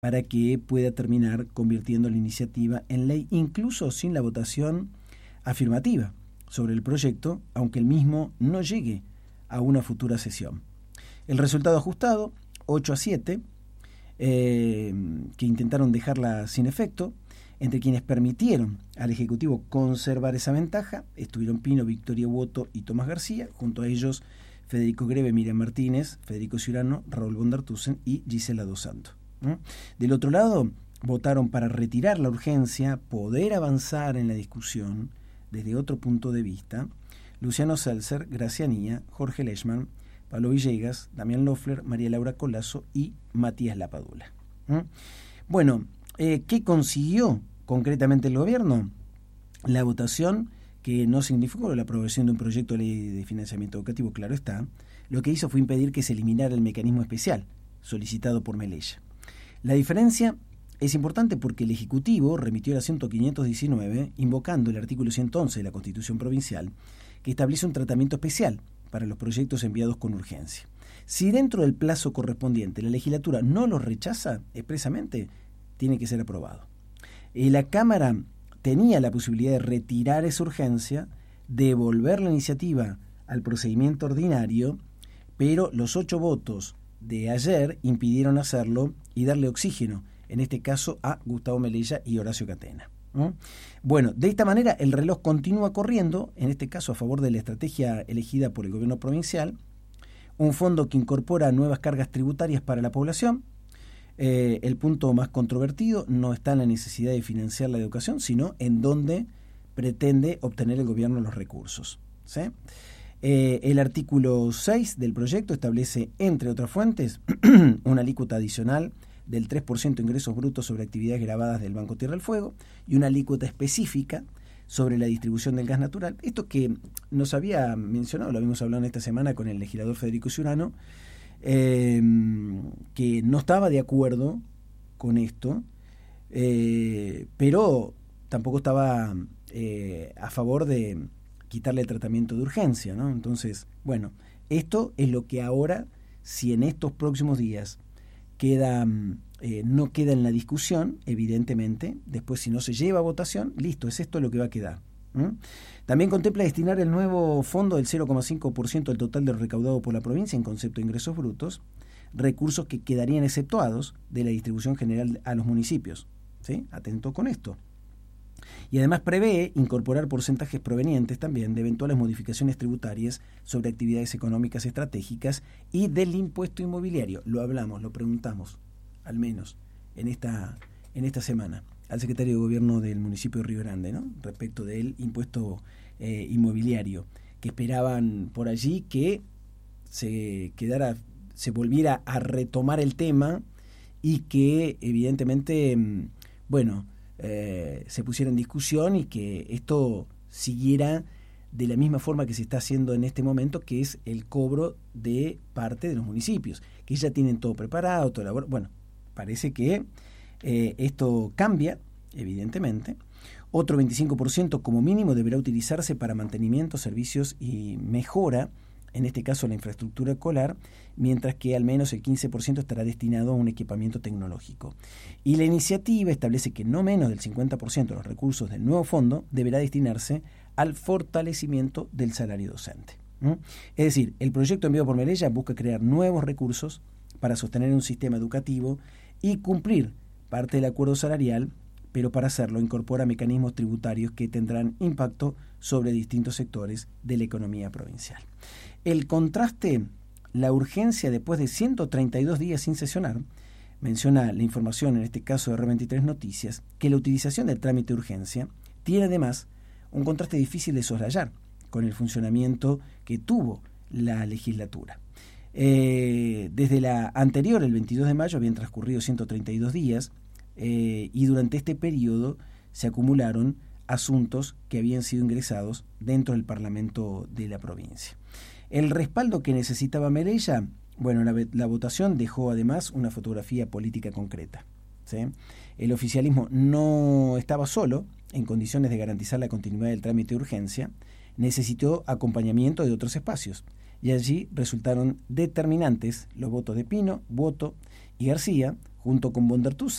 para que pueda terminar convirtiendo la iniciativa en ley, incluso sin la votación afirmativa sobre el proyecto, aunque el mismo no llegue a una futura sesión. El resultado ajustado, 8-7, que intentaron dejarla sin efecto. Entre quienes permitieron al Ejecutivo conservar esa ventaja estuvieron Pino, Victoria Woto y Tomás García, junto a ellos Federico Greve, Miriam Martínez, Federico Ciurano, Raúl von der Thusen y Gisela Dos Santos. Del otro lado, votaron para retirar la urgencia, poder avanzar en la discusión desde otro punto de vista Luciano Seltzer, Gracianía, Jorge Lechmann, Pablo Villegas, Damián Loeffler, María Laura Colasso y Matías Lapadula. Bueno, ¿qué consiguió concretamente el gobierno? La votación, que no significó la aprobación de un proyecto de ley de financiamiento educativo, claro está, lo que hizo fue impedir que se eliminara el mecanismo especial solicitado por Melella. La diferencia es importante porque el Ejecutivo remitió el asunto 519 invocando el artículo 111 de la Constitución Provincial, que establece un tratamiento especial para los proyectos enviados con urgencia. Si dentro del plazo correspondiente la legislatura no los rechaza expresamente, tiene que ser aprobado. La Cámara tenía la posibilidad de retirar esa urgencia, devolver la iniciativa al procedimiento ordinario, pero los 8 votos de ayer impidieron hacerlo y darle oxígeno, en este caso a Gustavo Melella y Horacio Catena. Bueno, de esta manera el reloj continúa corriendo, en este caso a favor de la estrategia elegida por el gobierno provincial, un fondo que incorpora nuevas cargas tributarias para la población. El punto más controvertido no está en la necesidad de financiar la educación, sino en dónde pretende obtener el gobierno los recursos, ¿sí? El artículo 6 del proyecto establece, entre otras fuentes, una alícuota adicional del 3% de ingresos brutos sobre actividades grabadas del Banco Tierra del Fuego y una alícuota específica sobre la distribución del gas natural. Esto que nos había mencionado, lo habíamos hablado en esta semana con el legislador Federico Ciurano, que no estaba de acuerdo con esto, pero tampoco estaba a favor de quitarle el tratamiento de urgencia, ¿no? Entonces, bueno, esto es lo que ahora, si en estos próximos días no queda en la discusión, evidentemente, después si no se lleva a votación, listo, es esto lo que va a quedar. También contempla destinar el nuevo fondo del 0,5% del total de lo recaudado por la provincia en concepto de ingresos brutos, recursos que quedarían exceptuados de la distribución general a los municipios, ¿sí? Atento con esto. Y además prevé incorporar porcentajes provenientes también de eventuales modificaciones tributarias sobre actividades económicas estratégicas y del impuesto inmobiliario. Lo hablamos, lo preguntamos, al menos en esta semana, al secretario de Gobierno del municipio de Río Grande, ¿no? Respecto del impuesto inmobiliario, que esperaban por allí que se volviera a retomar el tema y que evidentemente, se pusiera en discusión y que esto siguiera de la misma forma que se está haciendo en este momento, que es el cobro de parte de los municipios, que ya tienen todo preparado, todo elaborado. Bueno, parece que esto cambia, evidentemente. Otro 25% como mínimo deberá utilizarse para mantenimiento, servicios y mejora, en este caso la infraestructura escolar, mientras que al menos el 15% estará destinado a un equipamiento tecnológico. Y la iniciativa establece que no menos del 50% de los recursos del nuevo fondo deberá destinarse al fortalecimiento del salario docente. Es decir, el proyecto enviado por Melella busca crear nuevos recursos para sostener un sistema educativo y cumplir parte del acuerdo salarial, pero para hacerlo incorpora mecanismos tributarios que tendrán impacto sobre distintos sectores de la economía provincial. El contraste, la urgencia después de 132 días sin sesionar, menciona la información, en este caso de R23 Noticias, que la utilización del trámite de urgencia tiene además un contraste difícil de soslayar con el funcionamiento que tuvo la legislatura. Desde la anterior, el 22 de mayo, habían transcurrido 132 días y durante este periodo se acumularon asuntos que habían sido ingresados dentro del Parlamento de la provincia. El respaldo que necesitaba Melella, la votación dejó además una fotografía política concreta, ¿sí? El oficialismo no estaba solo en condiciones de garantizar la continuidad del trámite de urgencia, necesitó acompañamiento de otros espacios, y allí resultaron determinantes los votos de Pino, Woto y García, junto con von der Thusen,